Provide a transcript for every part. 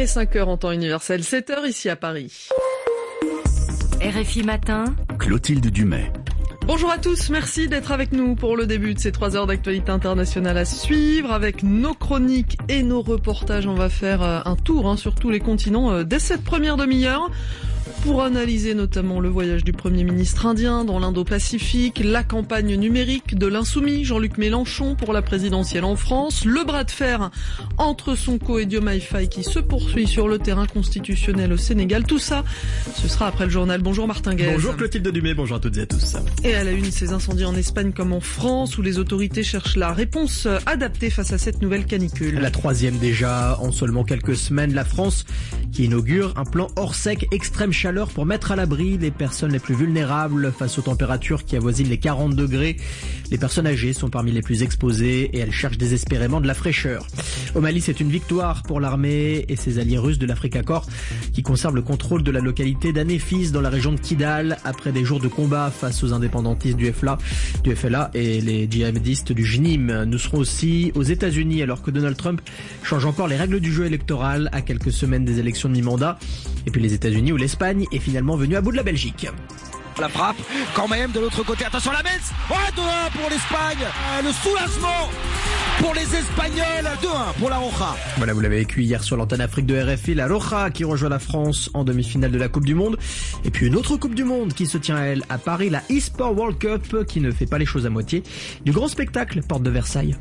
est 5h en temps universel, 7h ici à Paris. RFI Matin, Clotilde Dumais. Bonjour à tous, merci d'être avec nous pour le début de ces 3 heures d'actualité internationale à suivre. Avec nos chroniques et nos reportages, on va faire un tour sur tous les continents dès cette première demi-heure. Pour analyser notamment le voyage du Premier ministre indien dans l'Indo-Pacifique, la campagne numérique de l'insoumis Jean-Luc Mélenchon pour la présidentielle en France, le bras de fer entre Sonko et Diomaye Faye qui se poursuit sur le terrain constitutionnel au Sénégal. Tout ça, ce sera après le journal. Bonjour Martin Guez. Bonjour Clotilde Dumais, bonjour à toutes et à tous. Et à la une, ces incendies en Espagne comme en France où les autorités cherchent la réponse adaptée face à cette nouvelle canicule. La 3e déjà en seulement quelques semaines, la France qui inaugure un plan hors sec extrême chaleur pour mettre à l'abri les personnes les plus vulnérables face aux températures qui avoisinent les 40 degrés. Les personnes âgées sont parmi les plus exposées et elles cherchent désespérément de la fraîcheur. Au Mali, c'est une victoire pour l'armée et ses alliés russes de l'Afrique Corps qui conservent le contrôle de la localité d'Anéfis dans la région de Kidal après des jours de combat face aux indépendantistes du FLA et les djihadistes du JNIM. Nous serons aussi aux États-Unis alors que Donald Trump change encore les règles du jeu électoral à quelques semaines des élections de mi-mandat. Et puis les États-Unis où l'Espagne est finalement venue à bout de la Belgique. La frappe, quand même de l'autre côté, attention la Metz, 2-1 pour l'Espagne, le soulagement pour les Espagnols, 2-1 pour la Roja. Voilà, vous l'avez vécu hier sur l'antenne Afrique de RFI, la Roja qui rejoint la France en demi-finale de la Coupe du Monde. Et puis une autre Coupe du Monde qui se tient elle à Paris, la eSport World Cup qui ne fait pas les choses à moitié. Du grand spectacle, porte de Versailles.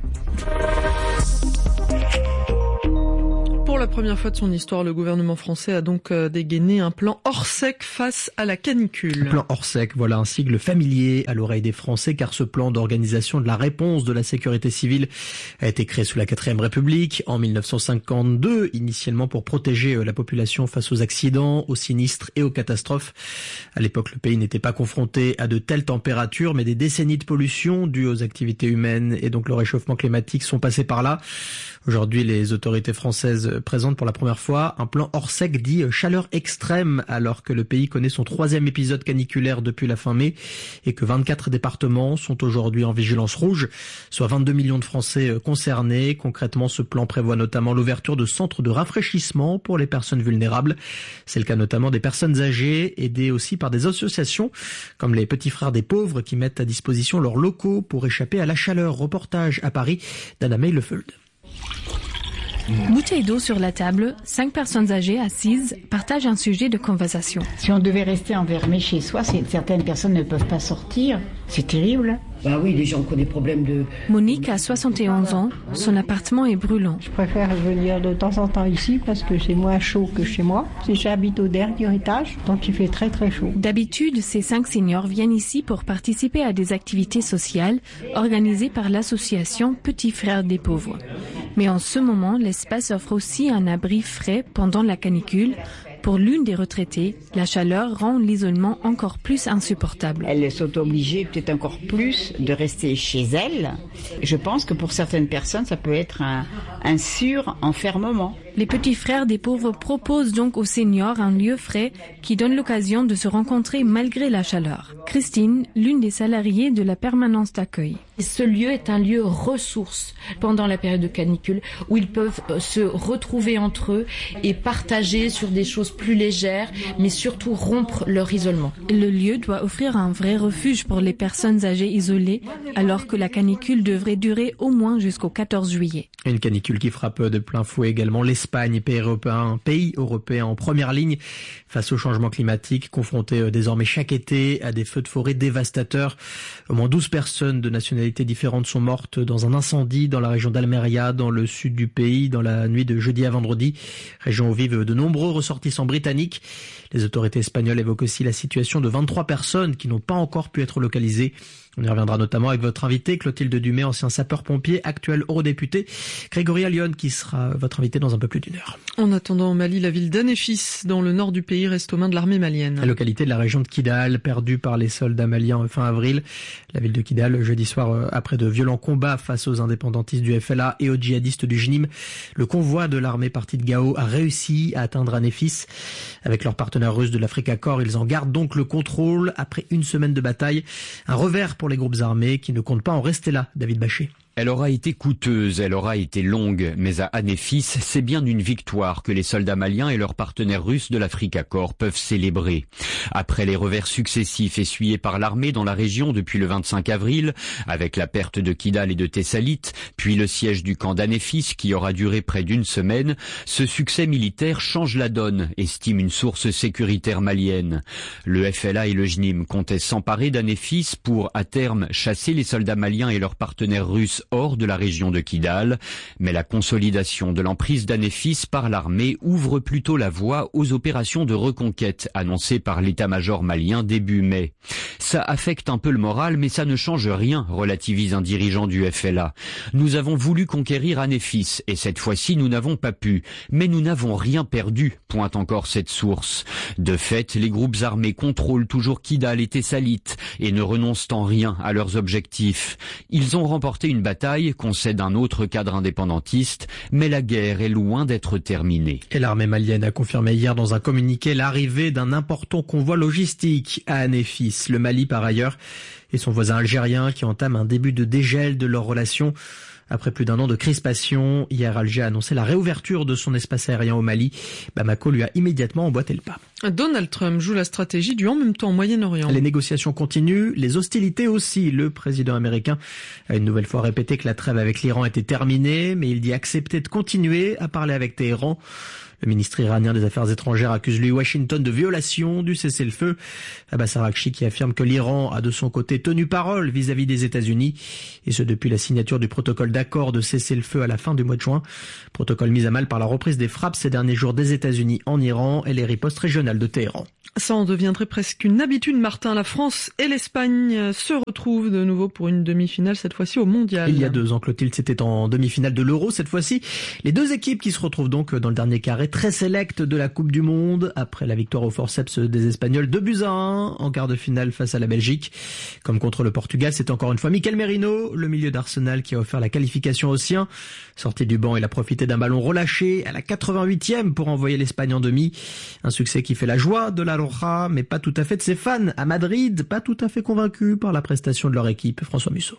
Pour la première fois de son histoire, le gouvernement français a donc dégainé un plan hors sec face à la canicule. Plan hors sec, voilà un sigle familier à l'oreille des Français car ce plan d'organisation de la réponse de la sécurité civile a été créé sous la 4ème République en 1952, initialement pour protéger la population face aux accidents, aux sinistres et aux catastrophes. À l'époque, le pays n'était pas confronté à de telles températures, mais des décennies de pollution dues aux activités humaines et donc le réchauffement climatique sont passés par là. Aujourd'hui, les autorités françaises présentent pour la première fois un plan hors sec dit chaleur extrême alors que le pays connaît son 3e épisode caniculaire depuis la fin mai et que 24 départements sont aujourd'hui en vigilance rouge, soit 22 millions de Français concernés. Concrètement, ce plan prévoit notamment l'ouverture de centres de rafraîchissement pour les personnes vulnérables. C'est le cas notamment des personnes âgées, aidées aussi par des associations comme les Petits Frères des Pauvres qui mettent à disposition leurs locaux pour échapper à la chaleur. Reportage à Paris d'Anna Meilefeld. Bouteille d'eau sur la table, 5 personnes âgées assises partagent un sujet de conversation. Si on devait rester enfermé chez soi, certaines personnes ne peuvent pas sortir. C'est terrible. Bah oui, les gens qui ont des problèmes de... Monique a 71 ans, son appartement est brûlant. Je préfère venir de temps en temps ici parce que c'est moins chaud que chez moi. J'habite au dernier étage, donc il fait très très chaud. D'habitude, ces 5 seniors viennent ici pour participer à des activités sociales organisées par l'association Petits Frères des Pauvres. Mais en ce moment, l'espace offre aussi un abri frais pendant la canicule. Pour l'une des retraitées, la chaleur rend l'isolement encore plus insupportable. Elles sont obligées peut-être encore plus de rester chez elles. Je pense que pour certaines personnes, ça peut être un sur-enfermement. Les Petits Frères des Pauvres proposent donc aux seniors un lieu frais qui donne l'occasion de se rencontrer malgré la chaleur. Christine, l'une des salariées de la permanence d'accueil. Ce lieu est un lieu ressource pendant la période de canicule où ils peuvent se retrouver entre eux et partager sur des choses plus légères, mais surtout rompre leur isolement. Le lieu doit offrir un vrai refuge pour les personnes âgées isolées, alors que la canicule devrait durer au moins jusqu'au 14 juillet. Une canicule qui frappe de plein fouet également l'Espagne, pays européen en première ligne face au changement climatique, confronté désormais chaque été à des feux de forêt dévastateurs. Au moins 12 personnes de nationalités différentes sont mortes dans un incendie dans la région d'Almeria, dans le sud du pays, dans la nuit de jeudi à vendredi, région où vivent de nombreux ressortissants britanniques. Les autorités espagnoles évoquent aussi la situation de 23 personnes qui n'ont pas encore pu être localisées. On y reviendra notamment avec votre invité, Clotilde Dumais, ancien sapeur-pompier, actuel eurodéputé, Grégory Allione, qui sera votre invité dans un peu plus d'une heure. En attendant, au Mali, la ville d'Anéfis, dans le nord du pays, reste aux mains de l'armée malienne. La localité de la région de Kidal, perdue par les soldats maliens fin avril. La ville de Kidal, jeudi soir, après de violents combats face aux indépendantistes du FLA et aux djihadistes du JNIM, le convoi de l'armée partie de Gao a réussi à atteindre Anéfis. Avec leurs partenaires russes de l'Afrique Corps, ils en gardent donc le contrôle après une semaine de bataille. Un revers pour les groupes armés qui ne comptent pas en rester là, David Bachet. Elle aura été coûteuse, elle aura été longue, mais à Anéfis, c'est bien une victoire que les soldats maliens et leurs partenaires russes de l'Africa Corps peuvent célébrer. Après les revers successifs essuyés par l'armée dans la région depuis le 25 avril, avec la perte de Kidal et de Thessalite, puis le siège du camp d'Anéfis qui aura duré près d'une semaine, ce succès militaire change la donne, estime une source sécuritaire malienne. Le FLA et le JNIM comptaient s'emparer d'Anéfis pour, à terme, chasser les soldats maliens et leurs partenaires russes hors de la région de Kidal, mais la consolidation de l'emprise d'Anéfis par l'armée ouvre plutôt la voie aux opérations de reconquête annoncées par l'état-major malien début mai. Ça affecte un peu le moral, mais ça ne change rien, relativise un dirigeant du FLA. Nous avons voulu conquérir Anéfis, et cette fois-ci nous n'avons pas pu, mais nous n'avons rien perdu, pointe encore cette source. De fait, les groupes armés contrôlent toujours Kidal et Thessalite, et ne renoncent en rien à leurs objectifs. Ils ont remporté une bataille, concède un autre cadre indépendantiste, mais la guerre est loin d'être terminée. Et l'armée malienne a confirmé hier dans un communiqué l'arrivée d'un important convoi logistique à Anéfis. Le Mali, par ailleurs, et son voisin algérien qui entame un début de dégel de leurs relations. Après plus d'un an de crispation, hier Alger a annoncé la réouverture de son espace aérien au Mali. Bamako lui a immédiatement emboîté le pas. Donald Trump joue la stratégie du en même temps au Moyen-Orient. Les négociations continuent, les hostilités aussi. Le président américain a une nouvelle fois répété que la trêve avec l'Iran était terminée, mais il dit accepter de continuer à parler avec Téhéran. Le ministre iranien des Affaires étrangères accuse lui Washington de violation du cessez-le-feu. Abbas Araghchi qui affirme que l'Iran a de son côté tenu parole vis-à-vis des États-Unis, et ce depuis la signature du protocole d'accord de cessez-le-feu à la fin du mois de juin. Protocole mis à mal par la reprise des frappes ces derniers jours des États-Unis en Iran et les ripostes régionales de Téhéran. Ça en deviendrait presque une habitude, Martin. La France et l'Espagne se retrouvent de nouveau pour une demi-finale, cette fois-ci au Mondial. Il y a 2 ans, Clotilde, c'était en demi-finale de l'Euro. Cette fois-ci, les 2 équipes qui se retrouvent donc dans le dernier carré très sélect de la Coupe du Monde, après la victoire au forceps des Espagnols 2-1 en quart de finale face à la Belgique. Comme contre le Portugal, c'est encore une fois Mikel Merino, le milieu d'Arsenal, qui a offert la qualification aux siens. Sorti du banc, il a profité d'un ballon relâché à la 88e pour envoyer l'Espagne en demi. Un succès qui fait la joie de la Roja, mais pas tout à fait de ses fans à Madrid, pas tout à fait convaincus par la prestation de leur équipe. François Musso.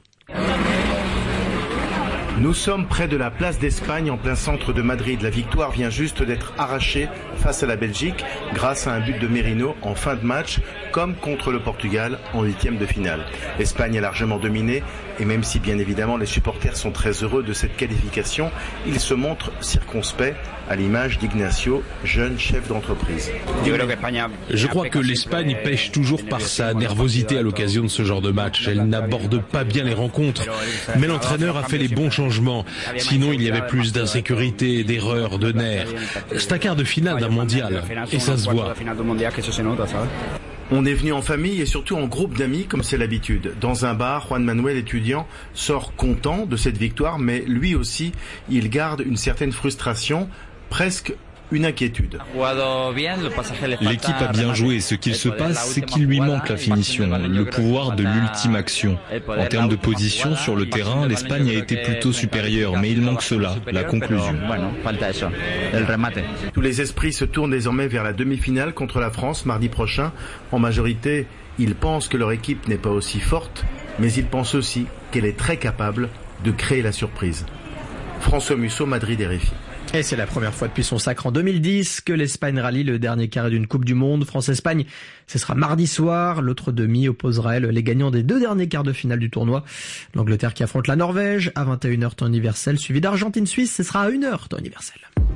Nous sommes près de la place d'Espagne, en plein centre de Madrid. La victoire vient juste d'être arrachée face à la Belgique grâce à un but de Merino en fin de match, comme contre le Portugal en 8e de finale. L'Espagne est largement dominée et même si bien évidemment les supporters sont très heureux de cette qualification, ils se montrent circonspects à l'image d'Ignacio, jeune chef d'entreprise. Je crois que l'Espagne pêche toujours par sa nervosité à l'occasion de ce genre de match. Elle n'aborde pas bien les rencontres, mais l'entraîneur a fait les bons changements. Sinon, il y avait plus d'insécurité, d'erreurs, de nerfs. C'est un quart de finale d'un mondial, et ça se voit. On est venu en famille et surtout en groupe d'amis comme c'est l'habitude. Dans un bar, Juan Manuel, étudiant, sort content de cette victoire, mais lui aussi, il garde une certaine frustration, presque une inquiétude. L'équipe a bien joué. Ce qu'il se passe, c'est qu'il lui manque la finition, le pouvoir de l'ultime action. En termes de position sur le terrain, l'Espagne a été plutôt supérieure, mais il manque cela, la conclusion. Tous les esprits se tournent désormais vers la demi-finale contre la France mardi prochain. En majorité, ils pensent que leur équipe n'est pas aussi forte, mais ils pensent aussi qu'elle est très capable de créer la surprise. François Musso, Madrid, RFI. Et c'est la première fois depuis son sacre en 2010 que l'Espagne rallie le dernier carré d'une Coupe du Monde. France-Espagne, ce sera mardi soir. L'autre demi opposera les gagnants des 2 derniers quarts de finale du tournoi. L'Angleterre qui affronte la Norvège à 21h temps universel, suivi d'Argentine-Suisse. Ce sera à 1h temps universel.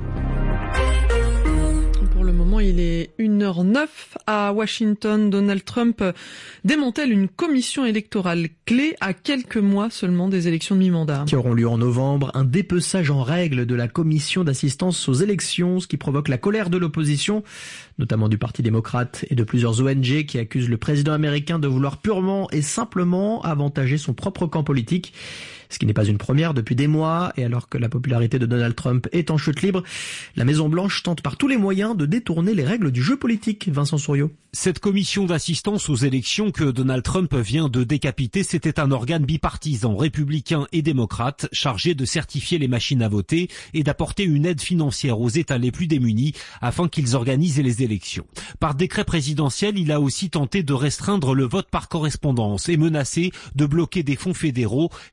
Pour le moment, il est 1h09 à Washington. Donald Trump démantèle une commission électorale clé à quelques mois seulement des élections de mi-mandat. Qui auront lieu en novembre. Un dépeçage en règle de la commission d'assistance aux élections, ce qui provoque la colère de l'opposition, notamment du Parti démocrate et de plusieurs ONG qui accusent le président américain de vouloir purement et simplement avantager son propre camp politique. Ce qui n'est pas une première depuis des mois, et alors que la popularité de Donald Trump est en chute libre, la Maison-Blanche tente par tous les moyens de détourner les règles du jeu politique. Vincent Souriau. Cette commission d'assistance aux élections que Donald Trump vient de décapiter, c'était un organe bipartisan, républicain et démocrate, chargé de certifier les machines à voter et d'apporter une aide financière aux États les plus démunis afin qu'ils organisent les élections. Par décret présidentiel, il a aussi tenté de restreindre le vote par correspondance et menacé de bloquer des fonds fédéraux si les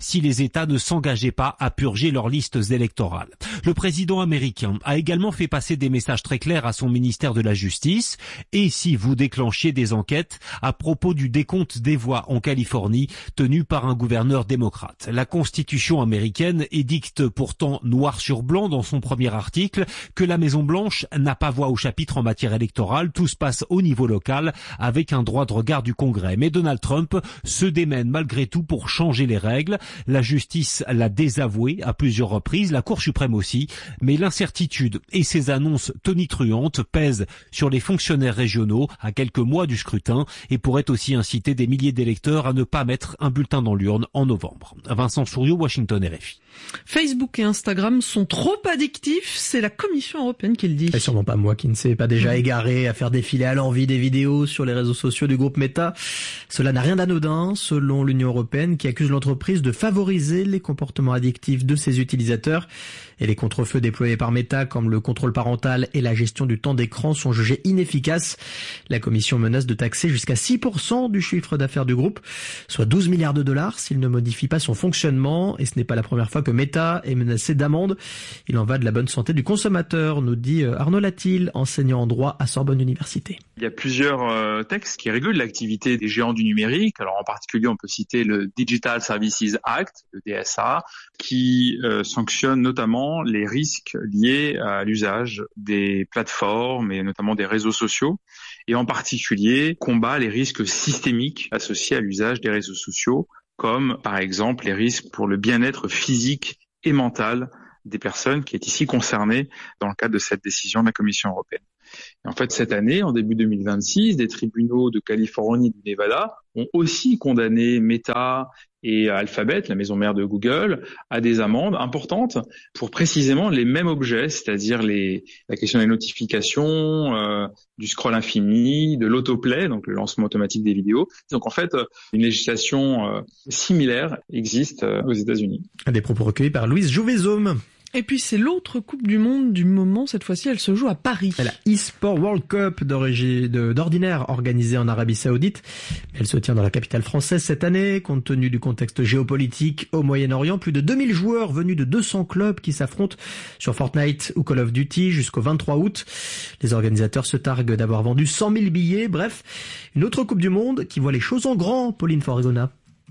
États ne s'engageaient pas à purger leurs listes électorales. Le président américain a également fait passer des messages très clairs à son ministère de la Justice. Et si vous déclenchez des enquêtes à propos du décompte des voix en Californie tenu par un gouverneur démocrate. La Constitution américaine édicte pourtant noir sur blanc dans son premier article que la Maison-Blanche n'a pas voix au chapitre en matière électorale. Tout se passe au niveau local avec un droit de regard du Congrès. Mais Donald Trump se démène malgré tout pour changer les règles. La justice l'a désavoué à plusieurs reprises, la Cour suprême aussi. Mais l'incertitude et ses annonces tonitruantes pèsent sur les fonctionnaires régionaux à quelques mois du scrutin et pourraient aussi inciter des milliers d'électeurs à ne pas mettre un bulletin dans l'urne en novembre. Vincent Souriau, Washington, RFI. Facebook et Instagram sont trop addictifs, c'est la Commission européenne qui le dit. Et sûrement pas moi qui ne s'est pas déjà égaré à faire défiler à l'envi des vidéos sur les réseaux sociaux du groupe Meta. Cela n'a rien d'anodin, selon l'Union européenne qui accuse l'entreprise de favoriser les comportements addictifs de ses utilisateurs. Et les contre-feux déployés par Meta, comme le contrôle parental et la gestion du temps d'écran, sont jugés inefficaces. La Commission menace de taxer jusqu'à 6% du chiffre d'affaires du groupe, soit 12 milliards de dollars s'il ne modifie pas son fonctionnement. Et ce n'est pas la première fois que Meta est menacé d'amende. Il en va de la bonne santé du consommateur, nous dit Arnaud Latil, enseignant en droit à Sorbonne Université. Il y a plusieurs textes qui régulent l'activité des géants du numérique. Alors en particulier, on peut citer le Digital Services Act, le DSA, qui sanctionne notamment les risques liés à l'usage des plateformes et notamment des réseaux sociaux, et en particulier combat les risques systémiques associés à l'usage des réseaux sociaux, comme par exemple les risques pour le bien-être physique et mental des personnes qui est ici concernées dans le cadre de cette décision de la Commission européenne. Et en fait, cette année, en début 2026, des tribunaux de Californie et du Nevada ont aussi condamné Meta et Alphabet, la maison mère de Google, à des amendes importantes pour précisément les mêmes objets, c'est-à-dire la question des notifications, du scroll infini, de l'autoplay, donc le lancement automatique des vidéos. Donc en fait, une législation similaire existe aux États-Unis. Des propos recueillis par Louise Jouvezaume. Et puis c'est l'autre Coupe du Monde du moment, cette fois-ci elle se joue à Paris. La eSport World Cup d'ordinaire organisée en Arabie Saoudite. Elle se tient dans la capitale française cette année, compte tenu du contexte géopolitique au Moyen-Orient. Plus de 2000 joueurs venus de 200 clubs qui s'affrontent sur Fortnite ou Call of Duty jusqu'au 23 août. Les organisateurs se targuent d'avoir vendu 100 000 billets. Bref, une autre Coupe du Monde qui voit les choses en grand, Pauline Farigona.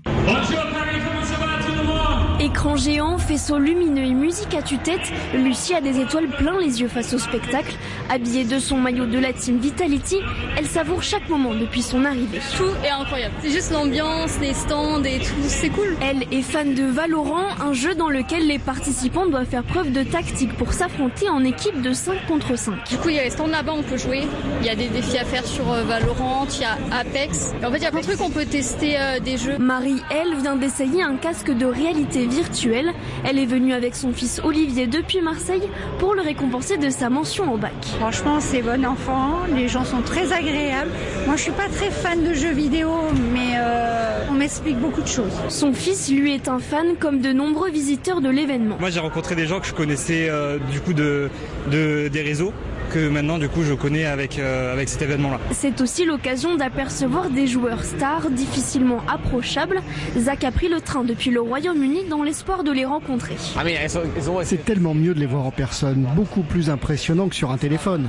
Écran géant, faisceau lumineux et musique à tue-tête, Lucie a des étoiles plein les yeux face au spectacle. Habillée de son maillot de la team Vitality, elle savoure chaque moment depuis son arrivée. Tout est incroyable. C'est juste l'ambiance, les stands et tout, c'est cool. Elle est fan de Valorant, un jeu dans lequel les participants doivent faire preuve de tactique pour s'affronter en équipe de 5 contre 5. Du coup, il y a les stands là-bas, on peut jouer. Il y a des défis à faire sur Valorant, il y a Apex. Et en fait, il y a plein de trucs, on peut tester des jeux. Marie, elle, vient d'essayer un casque de réalité virtuelle. Elle est venue avec son fils Olivier depuis Marseille pour le récompenser de sa mention au bac. Franchement, c'est bon enfant, les gens sont très agréables. Moi, je suis pas très fan de jeux vidéo, mais on m'explique beaucoup de choses. Son fils, lui, est un fan comme de nombreux visiteurs de l'événement. Moi, j'ai rencontré des gens que je connaissais du coup des réseaux, que maintenant du coup je connais avec cet événement-là. C'est aussi l'occasion d'apercevoir des joueurs stars difficilement approchables. Zach a pris le train depuis le Royaume-Uni dans l'espoir de les rencontrer. C'est tellement mieux de les voir en personne, beaucoup plus impressionnant que sur un téléphone.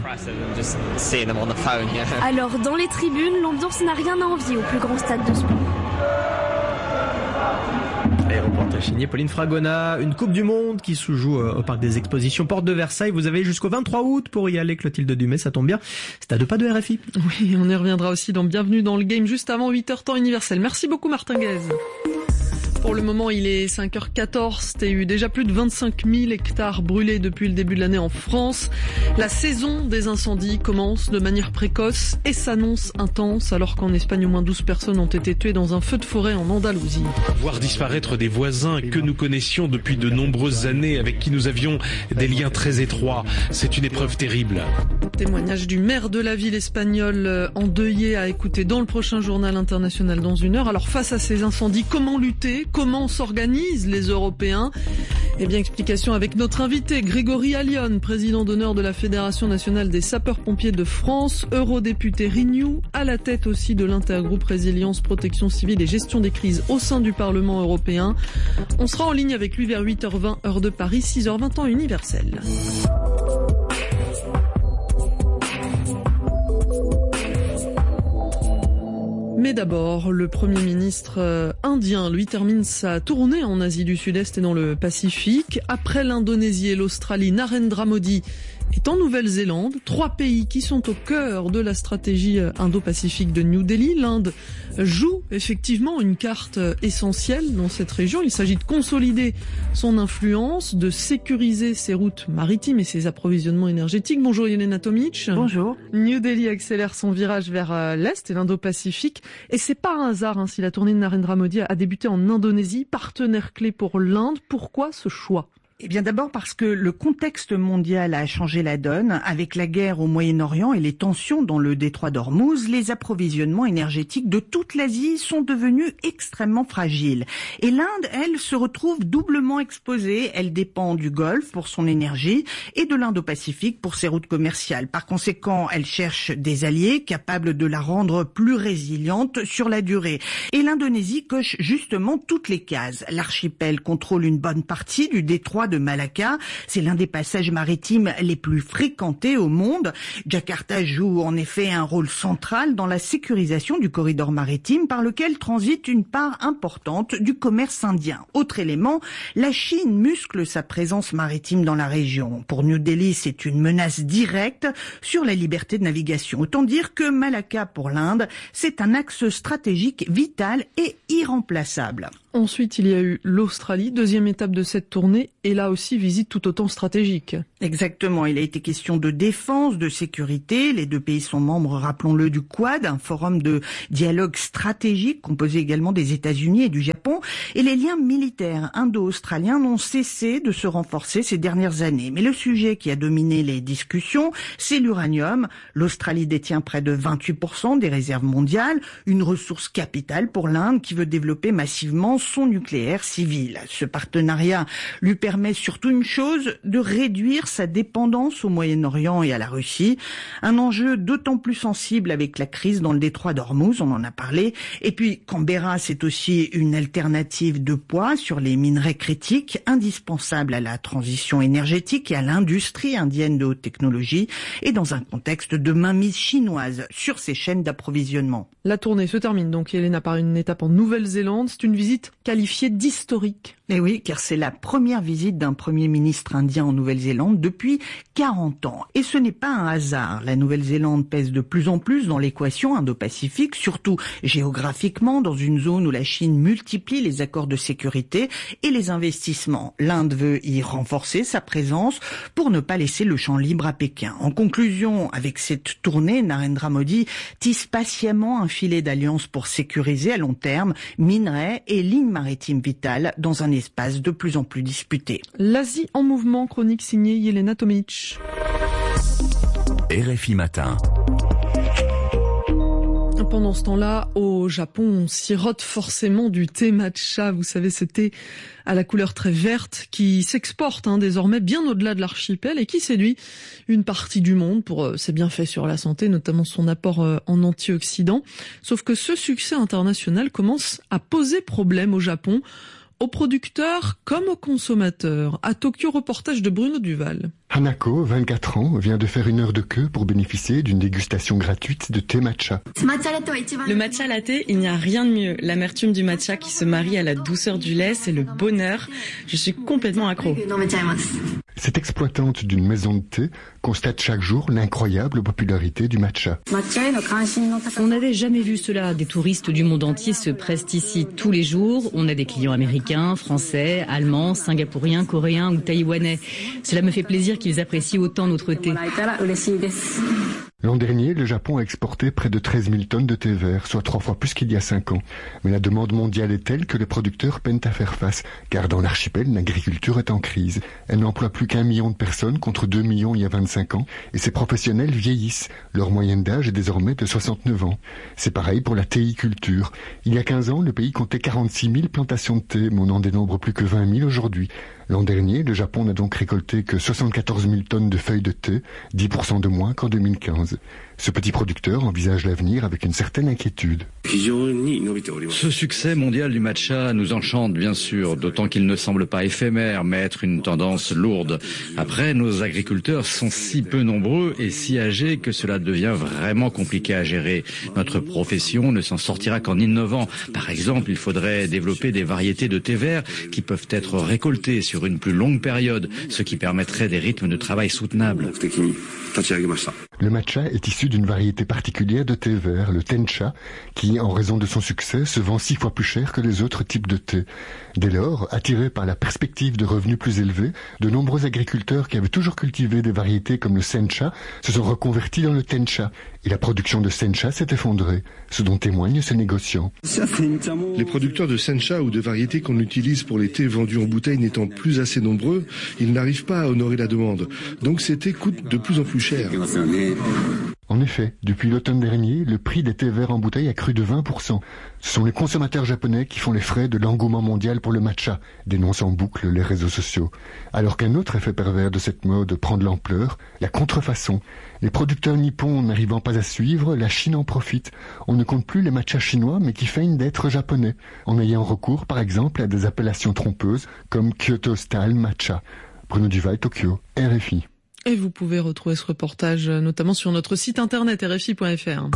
Alors dans les tribunes, l'ambiance n'a rien à envier au plus grand stade de sport. Et reportage signé Pauline Fragona. Une Coupe du Monde qui se joue au Parc des Expositions Porte de Versailles. Vous avez jusqu'au 23 août pour y aller, Clotilde Dumais, ça tombe bien. C'est à 2 pas de RFI. Oui, on y reviendra aussi dans Bienvenue dans le Game juste avant 8h temps universel. Merci beaucoup Martin Guez. Pour le moment, il est 5h14. TU, déjà plus de 25 000 hectares brûlés depuis le début de l'année en France. La saison des incendies commence de manière précoce et s'annonce intense, alors qu'en Espagne, au moins 12 personnes ont été tuées dans un feu de forêt en Andalousie. Voir disparaître des voisins que nous connaissions depuis de nombreuses années, avec qui nous avions des liens très étroits, c'est une épreuve terrible. Témoignage du maire de la ville espagnole endeuillé à écouter dans le prochain journal international dans 1 heure. Alors face à ces incendies, comment lutter ? Comment s'organisent les Européens ? Eh bien, explication avec notre invité, Grégory Allione, président d'honneur de la Fédération nationale des sapeurs-pompiers de France, eurodéputé Renew, à la tête aussi de l'intergroupe Résilience, Protection civile et gestion des crises au sein du Parlement européen. On sera en ligne avec lui vers 8h20, heure de Paris, 6h20 temps universel. Mais d'abord, le Premier ministre indien, lui, termine sa tournée en Asie du Sud-Est et dans le Pacifique. Après l'Indonésie et l'Australie, Narendra Modi est en Nouvelle-Zélande, 3 pays qui sont au cœur de la stratégie indo-pacifique de New Delhi. L'Inde joue effectivement une carte essentielle dans cette région. Il s'agit de consolider son influence, de sécuriser ses routes maritimes et ses approvisionnements énergétiques. Bonjour Yelena Tomic. Bonjour. New Delhi accélère son virage vers l'Est et l'Indo-Pacifique. Et c'est pas un hasard si la tournée de Narendra Modi a débuté en Indonésie, partenaire clé pour l'Inde. Pourquoi ce choix ? Eh bien d'abord parce que le contexte mondial a changé la donne. Avec la guerre au Moyen-Orient et les tensions dans le détroit d'Ormuz, les approvisionnements énergétiques de toute l'Asie sont devenus extrêmement fragiles. Et l'Inde, elle, se retrouve doublement exposée. Elle dépend du Golfe pour son énergie et de l'Indo-Pacifique pour ses routes commerciales. Par conséquent, elle cherche des alliés capables de la rendre plus résiliente sur la durée. Et l'Indonésie coche justement toutes les cases. L'archipel contrôle une bonne partie du détroit de Malacca. C'est l'un des passages maritimes les plus fréquentés au monde. Jakarta joue en effet un rôle central dans la sécurisation du corridor maritime par lequel transite une part importante du commerce indien. Autre élément, la Chine muscle sa présence maritime dans la région. Pour New Delhi, c'est une menace directe sur la liberté de navigation. Autant dire que Malacca pour l'Inde, c'est un axe stratégique vital et irremplaçable. Ensuite, il y a eu l'Australie, deuxième étape de cette tournée, et là aussi visite tout autant stratégique. Exactement, il a été question de défense, de sécurité. Les 2 pays sont membres, rappelons-le, du Quad, un forum de dialogue stratégique composé également des États-Unis et du Japon. Et les liens militaires indo-australiens n'ont cessé de se renforcer ces dernières années. Mais le sujet qui a dominé les discussions, c'est l'uranium. L'Australie détient près de 28% des réserves mondiales, une ressource capitale pour l'Inde qui veut développer massivement son nucléaire civil. Ce partenariat lui permet surtout une chose, de réduire sa dépendance au Moyen-Orient et à la Russie. Un enjeu d'autant plus sensible avec la crise dans le détroit d'Ormuz, on en a parlé. Et puis Canberra, c'est aussi une alternative de poids sur les minerais critiques, indispensables à la transition énergétique et à l'industrie indienne de haute technologie, et dans un contexte de mainmise chinoise sur ces chaînes d'approvisionnement. La tournée se termine donc, Yelena, par une étape en Nouvelle-Zélande. C'est une visite qualifiée d'historique. Et oui, car c'est la première visite d'un Premier ministre indien en Nouvelle-Zélande depuis 40 ans. Et ce n'est pas un hasard. La Nouvelle-Zélande pèse de plus en plus dans l'équation indo-pacifique, surtout géographiquement, dans une zone où la Chine multiplie les accords de sécurité et les investissements. L'Inde veut y renforcer sa présence pour ne pas laisser le champ libre à Pékin. En conclusion, avec cette tournée, Narendra Modi tisse patiemment un filet d'alliance pour sécuriser à long terme minerais et lignes maritimes vitales dans un espace de plus en plus disputé. L'Asie en mouvement, chronique signée Yelena Tomic. RFI Matin. Pendant ce temps-là, au Japon, on sirote forcément du thé matcha. Vous savez, ce thé à la couleur très verte qui s'exporte désormais bien au-delà de l'archipel et qui séduit une partie du monde pour ses bienfaits sur la santé, notamment son apport en antioxydants. Sauf que ce succès international commence à poser problème au Japon, aux producteurs comme aux consommateurs. À Tokyo, reportage de Bruno Duval. Hanako, 24 ans, vient de faire une heure de queue pour bénéficier d'une dégustation gratuite de thé matcha. Le matcha latte, il n'y a rien de mieux. L'amertume du matcha qui se marie à la douceur du lait, c'est le bonheur. Je suis complètement accro. Cette exploitante d'une maison de thé constate chaque jour l'incroyable popularité du matcha. On n'avait jamais vu cela. Des touristes du monde entier se pressent ici tous les jours. On a des clients américains, français, allemands, singapouriens, coréens ou taïwanais. Cela me fait plaisir qu'ils apprécient autant notre thé. L'an dernier, le Japon a exporté près de 13 000 tonnes de thé vert, soit 3 fois plus qu'il y a 5 ans. Mais la demande mondiale est telle que les producteurs peinent à faire face, car dans l'archipel, l'agriculture est en crise. Elle n'emploie plus qu'1 million de personnes contre 2 millions il y a 25 ans, et ces professionnels vieillissent. Leur moyenne d'âge est désormais de 69 ans. C'est pareil pour la théiculture. Il y a 15 ans, le pays comptait 46 000 plantations de thé, mais on n'en dénombre plus que 20 000 aujourd'hui. L'an dernier, le Japon n'a donc récolté que 74 000 tonnes de feuilles de thé, 10% de moins qu'en 2015. Ce petit producteur envisage l'avenir avec une certaine inquiétude. Ce succès mondial du matcha nous enchante bien sûr, d'autant qu'il ne semble pas éphémère, mais être une tendance lourde. Après, nos agriculteurs sont si peu nombreux et si âgés que cela devient vraiment compliqué à gérer. Notre profession ne s'en sortira qu'en innovant. Par exemple, il faudrait développer des variétés de thé vert qui peuvent être récoltées sur une plus longue période, ce qui permettrait des rythmes de travail soutenables. Le matcha est issu d'une variété particulière de thé vert, le tencha, qui, en raison de son succès, se vend 6 fois plus cher que les autres types de thé. Dès lors, attirés par la perspective de revenus plus élevés, de nombreux agriculteurs qui avaient toujours cultivé des variétés comme le sencha se sont reconvertis dans le tencha, et la production de sencha s'est effondrée, ce dont témoignent ces négociants. Les producteurs de sencha ou de variétés qu'on utilise pour les thés vendus en bouteille n'étant plus assez nombreux, ils n'arrivent pas à honorer la demande. Donc ces thés coûtent de plus en plus cher. En effet, depuis l'automne dernier, le prix des thés verts en bouteille a cru de 20%. Ce sont les consommateurs japonais qui font les frais de l'engouement mondial pour le matcha, dénoncent en boucle les réseaux sociaux. Alors qu'un autre effet pervers de cette mode prend de l'ampleur, la contrefaçon. Les producteurs nippons n'arrivant pas à suivre, la Chine en profite. On ne compte plus les matchas chinois, mais qui feignent d'être japonais, en ayant recours par exemple à des appellations trompeuses comme Kyoto Style Matcha. Bruno Duval, Tokyo, RFI. Et vous pouvez retrouver ce reportage notamment sur notre site internet rfi.fr.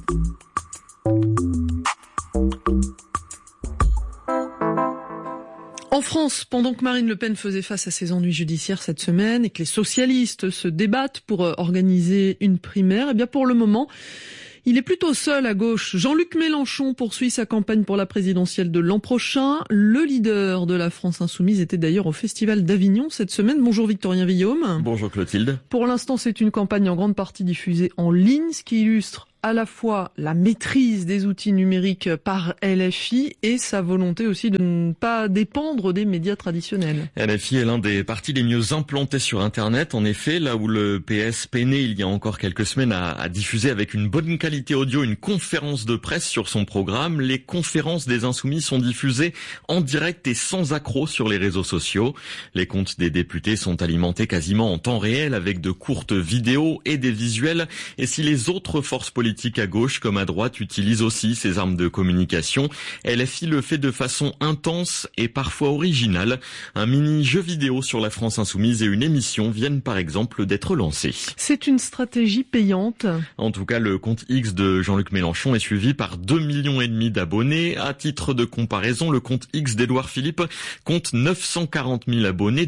En France, pendant que Marine Le Pen faisait face à ses ennuis judiciaires cette semaine et que les socialistes se débattent pour organiser une primaire, eh bien pour le moment, il est plutôt seul à gauche. Jean-Luc Mélenchon poursuit sa campagne pour la présidentielle de l'an prochain. Le leader de la France Insoumise était d'ailleurs au Festival d'Avignon cette semaine. Bonjour Victorien Villaume. Bonjour Clotilde. Pour l'instant, c'est une campagne en grande partie diffusée en ligne, ce qui illustre à la fois la maîtrise des outils numériques par LFI et sa volonté aussi de ne pas dépendre des médias traditionnels. LFI est l'un des partis les mieux implantés sur Internet. En effet, là où le PS peinait il y a encore quelques semaines à diffuser avec une bonne qualité audio une conférence de presse sur son programme, les conférences des Insoumis sont diffusées en direct et sans accroc sur les réseaux sociaux. Les comptes des députés sont alimentés quasiment en temps réel avec de courtes vidéos et des visuels. Et si les autres forces politiques à gauche comme à droite utilisent aussi ces armes de communication, LFI le fait de façon intense et parfois originale. Un mini-jeu vidéo sur la France Insoumise et une émission viennent par exemple d'être lancés. C'est une stratégie payante. En tout cas, le compte X de Jean-Luc Mélenchon est suivi par 2,5 millions d'abonnés. À titre de comparaison, le compte X d'Édouard Philippe compte 940 000 abonnés,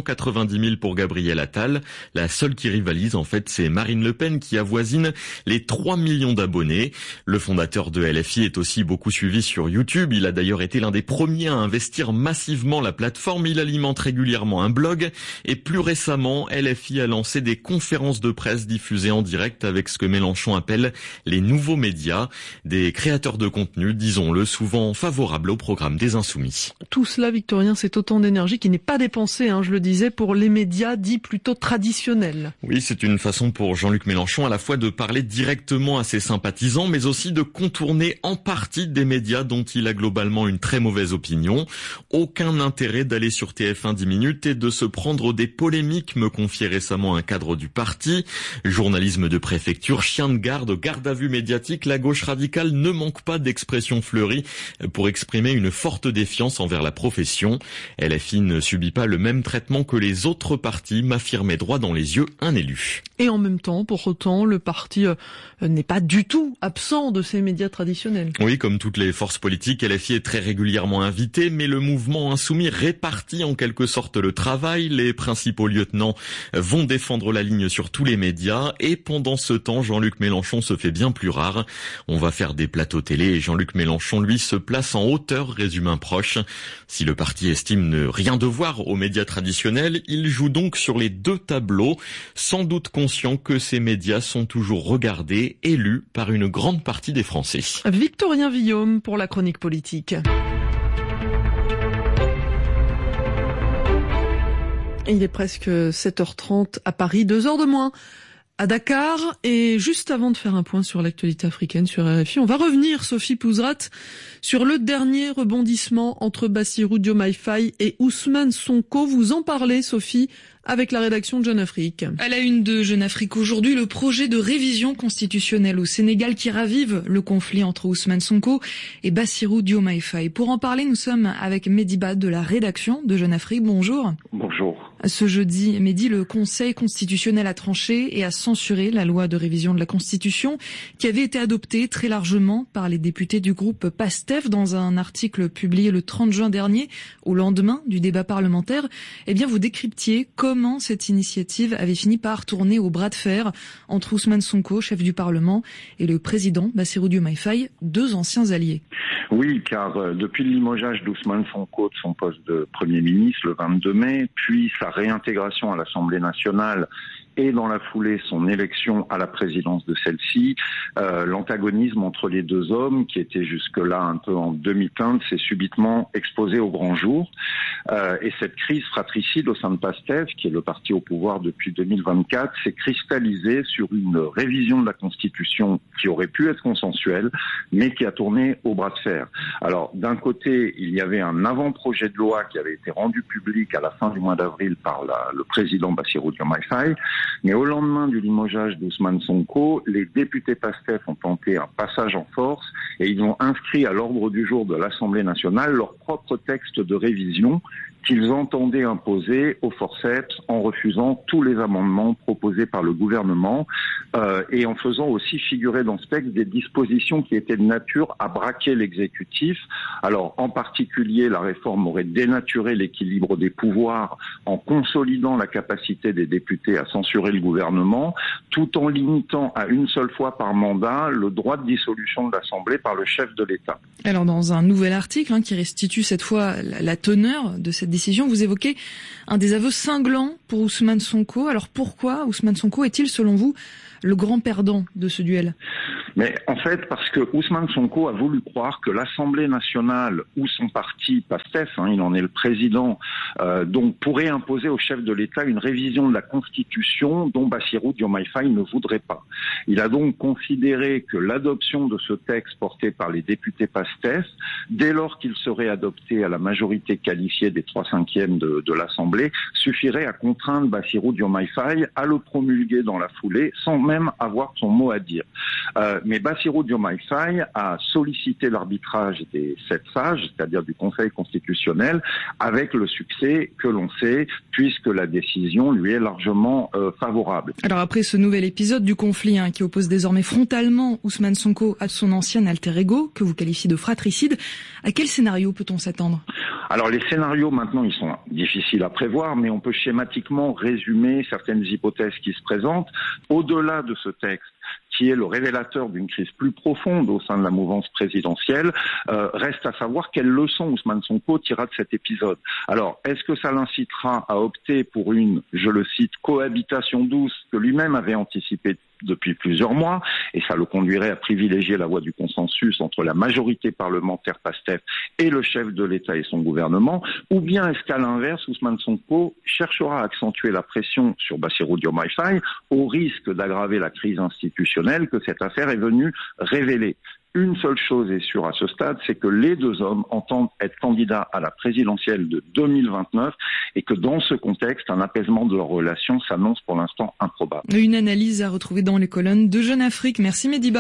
290 000 pour Gabriel Attal. La seule qui rivalise, en fait, c'est Marine Le Pen qui avoisine les 3 millions d'abonnés. Le fondateur de LFI est aussi beaucoup suivi sur YouTube. Il a d'ailleurs été l'un des premiers à investir massivement la plateforme. Il alimente régulièrement un blog et plus récemment, LFI a lancé des conférences de presse diffusées en direct avec ce que Mélenchon appelle les nouveaux médias, des créateurs de contenu, disons-le, souvent favorables au programme des Insoumis. Tout cela, Victorien, c'est autant d'énergie qui n'est pas dépensée, je le disais, pour les médias dits plutôt traditionnels. Oui, c'est une façon pour Jean-Luc Mélenchon à la fois de parler directement à ses sympathisants, mais aussi de contourner en partie des médias dont il a globalement une très mauvaise opinion. Aucun intérêt d'aller sur TF1 10 minutes et de se prendre des polémiques, me confiait récemment un cadre du parti. Journalisme de préfecture, chien de garde, garde à vue médiatique, la gauche radicale ne manque pas d'expressions fleuries pour exprimer une forte défiance envers la profession. LFI ne subit pas le même traitement que les autres partis, m'affirmait droit dans les yeux un élu. Et en même temps, pour autant, le parti n'est pas du tout absent de ces médias traditionnels. Oui, comme toutes les forces politiques, LFI est très régulièrement invité, mais le mouvement insoumis répartit en quelque sorte le travail. Les principaux lieutenants vont défendre la ligne sur tous les médias et pendant ce temps, Jean-Luc Mélenchon se fait bien plus rare. On va faire des plateaux télé et Jean-Luc Mélenchon, lui, se place en hauteur, résume un proche. Si le parti estime ne rien devoir aux médias traditionnels, il joue donc sur les deux tableaux, sans doute conscient que ces médias sont toujours regardés et lus par une grande partie des Français. Victorien Villaume pour la chronique politique. Il est presque 7h30 à Paris, 2 heures de moins à Dakar. Et juste avant de faire un point sur l'actualité africaine sur RFI, on va revenir, Sophie Pouzrat, sur le dernier rebondissement entre Bassirou Diomaye Faye et Ousmane Sonko. Vous en parlez, Sophie, avec la rédaction de Jeune Afrique. À la une de Jeune Afrique aujourd'hui, le projet de révision constitutionnelle au Sénégal qui ravive le conflit entre Ousmane Sonko et Bassirou Diomaye Faye. Pour en parler, nous sommes avec Mehdi Ba de la rédaction de Jeune Afrique. Bonjour. Bonjour. Ce jeudi, Mehdi, le Conseil constitutionnel a tranché et a censuré la loi de révision de la Constitution qui avait été adoptée très largement par les députés du groupe PASTEF dans un article publié le 30 juin dernier, au lendemain du débat parlementaire. Eh bien, vous décryptiez comment cette initiative avait fini par tourner au bras de fer entre Ousmane Sonko, chef du Parlement, et le président Bassirou Diomaye Faye, 2 anciens alliés. Oui, car depuis le limogeage d'Ousmane Sonko de son poste de Premier ministre le 22 mai, puis sa réintégration à l'Assemblée nationale et dans la foulée son élection à la présidence de celle-ci, l'antagonisme entre les deux hommes, qui était jusque-là un peu en demi-teinte, s'est subitement exposé au grand jour. Et cette crise fratricide au sein de PASTEF, qui est le parti au pouvoir depuis 2024, s'est cristallisée sur une révision de la Constitution qui aurait pu être consensuelle, mais qui a tourné au bras de fer. Alors, d'un côté, il y avait un avant-projet de loi qui avait été rendu public à la fin du mois d'avril par le président Bassirou Diomaye Faye. Mais au lendemain du limogeage d'Ousmane Sonko, les députés PASTEF ont tenté un passage en force et ils ont inscrit à l'ordre du jour de l'Assemblée nationale leur propre texte de révision qu'ils entendaient imposer au forceps en refusant tous les amendements proposés par le gouvernement et en faisant aussi figurer dans ce texte des dispositions qui étaient de nature à braquer l'exécutif. Alors, en particulier, la réforme aurait dénaturé l'équilibre des pouvoirs en consolidant la capacité des députés à censurer le gouvernement, tout en limitant à une seule fois par mandat le droit de dissolution de l'Assemblée par le chef de l'État. Alors, dans un nouvel article qui restitue cette fois la teneur de cette décision, vous évoquez un des aveux cinglants pour Ousmane Sonko. Alors pourquoi Ousmane Sonko est-il, selon vous, le grand perdant de ce duel? Mais en fait, parce que Ousmane Sonko a voulu croire que l'Assemblée nationale ou son parti PASTEF, il en est le président, donc pourrait imposer au chef de l'État une révision de la Constitution dont Bassirou Diomaye Faye ne voudrait pas. Il a donc considéré que l'adoption de ce texte porté par les députés PASTEF, dès lors qu'il serait adopté à la majorité qualifiée des 3/5 de l'Assemblée, suffirait à contraindre Bassirou Diomaye Faye à le promulguer dans la foulée sans même avoir son mot à dire. Mais Bassirou Diomaye Faye a sollicité l'arbitrage des 7 sages, c'est-à-dire du Conseil constitutionnel, avec le succès que l'on sait, puisque la décision lui est largement favorable. Alors après ce nouvel épisode du conflit qui oppose désormais frontalement Ousmane Sonko à son ancien alter ego, que vous qualifiez de fratricide, à quel scénario peut-on s'attendre? Alors les scénarios maintenant, ils sont difficiles à prévoir, mais on peut schématiquement résumer certaines hypothèses qui se présentent. Au-delà de ce texte, qui est le révélateur d'une crise plus profonde au sein de la mouvance présidentielle, reste à savoir quelle leçon Ousmane Sonko tirera de cet épisode. Alors, est-ce que ça l'incitera à opter pour une, je le cite, cohabitation douce que lui-même avait anticipée depuis plusieurs mois, et ça le conduirait à privilégier la voie du consensus entre la majorité parlementaire PASTEF et le chef de l'État et son gouvernement, ou bien est-ce qu'à l'inverse, Ousmane Sonko cherchera à accentuer la pression sur Bassirou Diomaye Faye au risque d'aggraver la crise institutionnelle que cette affaire est venue révéler. Une seule chose est sûre à ce stade, c'est que les deux hommes entendent être candidats à la présidentielle de 2029 et que dans ce contexte, un apaisement de leurs relations s'annonce pour l'instant improbable. Une analyse à retrouver dans les colonnes de Jeune Afrique. Merci Mehdi Ba.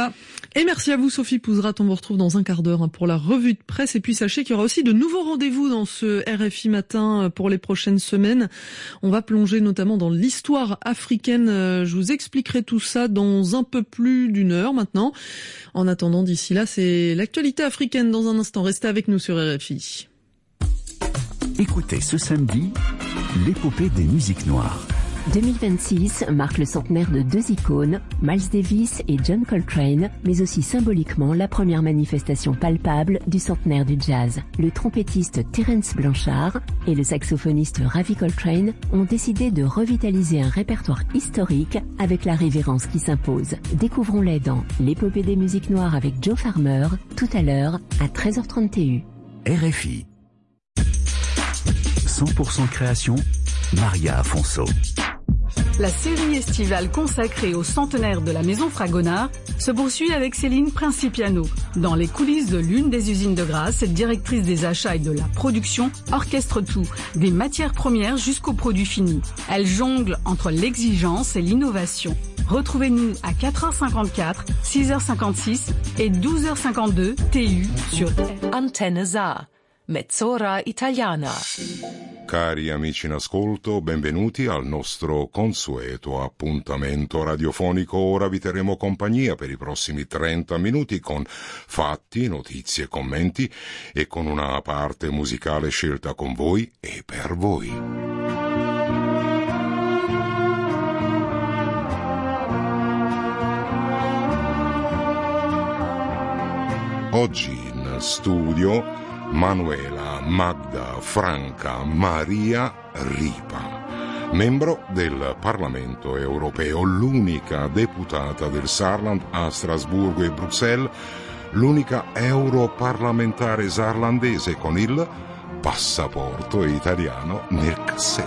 Et merci à vous Sophie Pouzrat, on vous retrouve dans un quart d'heure pour la revue de presse. Et puis sachez qu'il y aura aussi de nouveaux rendez-vous dans ce RFI Matin pour les prochaines semaines. On va plonger notamment dans l'histoire africaine. Je vous expliquerai tout ça dans un peu plus d'une heure maintenant. En attendant, d'ici là, c'est l'actualité africaine dans un instant. Restez avec nous sur RFI. Écoutez ce samedi, l'épopée des musiques noires. 2026 marque le centenaire de deux icônes, Miles Davis et John Coltrane, mais aussi symboliquement la première manifestation palpable du centenaire du jazz. Le trompettiste Terence Blanchard et le saxophoniste Ravi Coltrane ont décidé de revitaliser un répertoire historique avec la révérence qui s'impose. Découvrons-les dans l'épopée des musiques noires avec Joe Farmer, tout à l'heure à 13h30 TU. RFI. 100% création, Maria Afonso. La série estivale consacrée au centenaire de la Maison Fragonard se poursuit avec Céline Principiano. Dans les coulisses de l'une des usines de Grasse, cette directrice des achats et de la production orchestre tout, des matières premières jusqu'aux produits finis. Elle jongle entre l'exigence et l'innovation. Retrouvez-nous à 4h54, 6h56 et 12h52 TU sur Antenne Sa, Mezz'ora Italiana. Cari amici in ascolto, benvenuti al nostro consueto appuntamento radiofonico. Ora vi terremo compagnia per i prossimi 30 minuti con fatti, notizie, commenti e con una parte musicale scelta con voi e per voi. Oggi in studio Manuela Magda Franca Maria Ripa, membro del Parlamento europeo, l'unica deputata del Saarland a Strasburgo e Bruxelles, l'unica europarlamentare saarlandese con il passaporto italiano nel cassetto.